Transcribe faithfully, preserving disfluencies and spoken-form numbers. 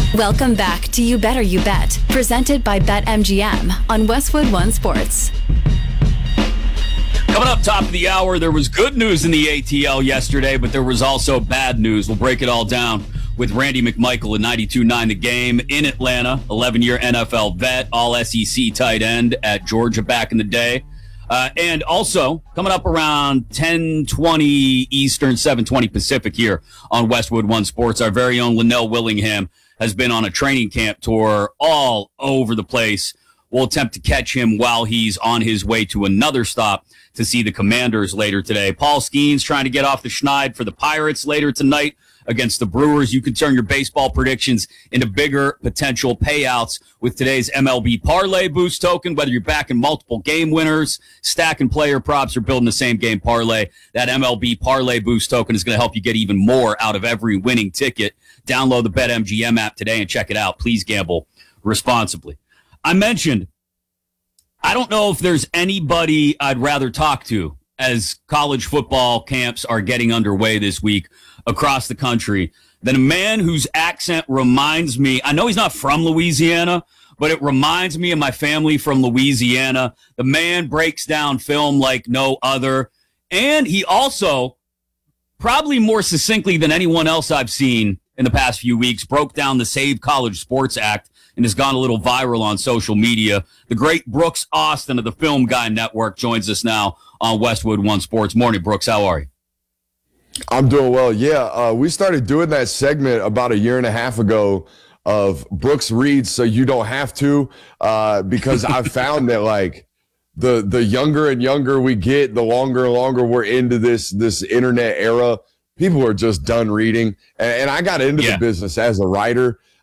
Welcome back to You Better You Bet, presented by BetMGM on Westwood One Sports. Coming up top of the hour, there was good news in the A T L yesterday, but there was also bad news. We'll break it all down with Randy McMichael at ninety-two point nine The Game in Atlanta, eleven-year N F L vet, all S E C tight end at Georgia back in the day. Uh, and also, coming up around ten twenty Eastern, seven twenty Pacific here on Westwood One Sports, our very own Linnell Willingham has been on a training camp tour all over the place. We'll attempt to catch him while he's on his way to another stop to see the Commanders later today. Paul Skeens trying to get off the schneid for the Pirates later tonight against the Brewers. You can turn your baseball predictions into bigger potential payouts with today's M L B Parlay Boost token. Whether you're backing multiple game winners, stacking player props, or building the same game parlay, that M L B Parlay Boost token is going to help you get even more out of every winning ticket. Download the BetMGM app today and check it out. Please gamble responsibly. I mentioned, I don't know if there's anybody I'd rather talk to as college football camps are getting underway this week across the country than a man whose accent reminds me, I know he's not from Louisiana, but it reminds me of my family from Louisiana. The man breaks down film like no other. And he also, probably more succinctly than anyone else I've seen in the past few weeks, broke down the Save College Sports Act and has gone a little viral on social media. The great Brooks Austin of the Film Guy Network joins us now on Westwood One Sports. Morning, Brooks. How are you? I'm doing well. Yeah, uh, we started doing that segment about a year and a half ago of Brooks reads so you don't have to, uh, because I found that like the the younger and younger we get, the longer and longer we're into this this internet era. People are just done reading, and, and I got into yeah. the business as a writer.